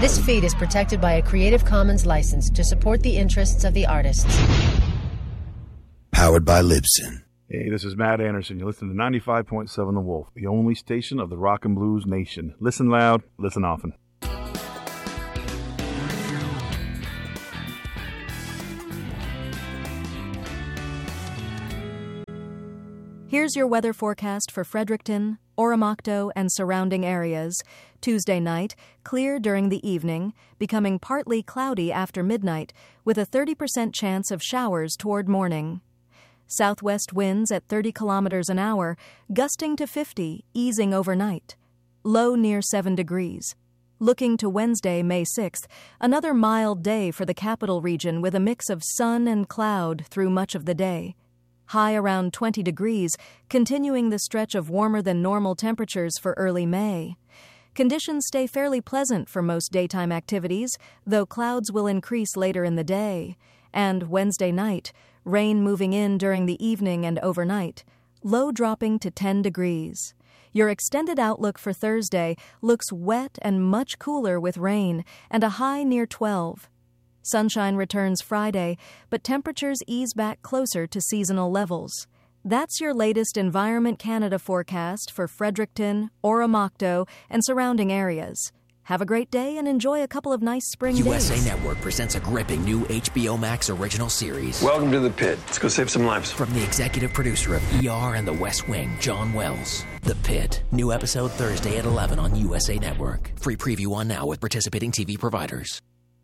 This feed is protected by a Creative Commons license to support the interests of the artists. Powered by Libsyn. Hey, this is Matt Anderson. You're listening to 95.7 The Wolf, the only station of the rock and blues nation. Listen loud, listen often. Here's your weather forecast for Fredericton, Oromocto, and surrounding areas. Tuesday night, clear during the evening, becoming partly cloudy after midnight, with a 30% chance of showers toward morning. Southwest winds at 30 kilometers an hour, gusting to 50, easing overnight. Low near 7 degrees. Looking to Wednesday, May 6th, another mild day for the capital region with a mix of sun and cloud through much of the day. High around 20 degrees, continuing the stretch of warmer than normal temperatures for early May. Conditions stay fairly pleasant for most daytime activities, though clouds will increase later in the day. And Wednesday night, rain moving in during the evening and overnight, low dropping to 10 degrees. Your extended outlook for Thursday looks wet and much cooler with rain, and a high near 12. Sunshine returns Friday, but temperatures ease back closer to seasonal levels. That's your latest Environment Canada forecast for Fredericton, Oromocto, and surrounding areas. Have a great day and enjoy a couple of nice spring days. USA Network presents a gripping new HBO Max original series. Welcome to the pit. Let's go save some lives. From the executive producer of ER and The West Wing, John Wells. The Pit. New episode Thursday at 11 on USA Network. Free preview on now with participating TV providers.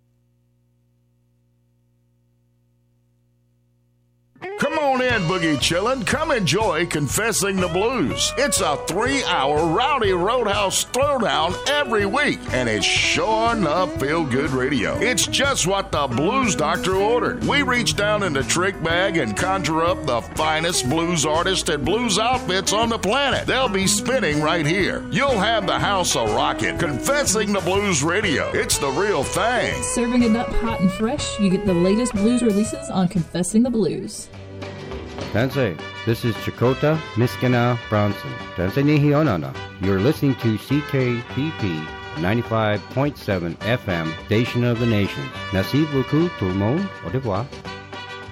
Come on in, Boogie Chillin'. Come enjoy Confessing the Blues. It's a 3-hour Rowdy Roadhouse throwdown every week, and it's sure enough feel-good radio. It's just what the blues doctor ordered. We reach down in the trick bag and conjure up the finest blues artists and blues outfits on the planet. They'll be spinning right here. You'll have the house a-rockin'. Confessing the Blues radio. It's the real thing. Serving it up hot and fresh, you get the latest blues releases on Confessing the Blues. Tansei, this is Chakota Miskina Bronson. Tansei Nihionana. You're listening to CKPP 95.7 FM, Station of the Nation. Merci beaucoup tout le monde. Au revoir.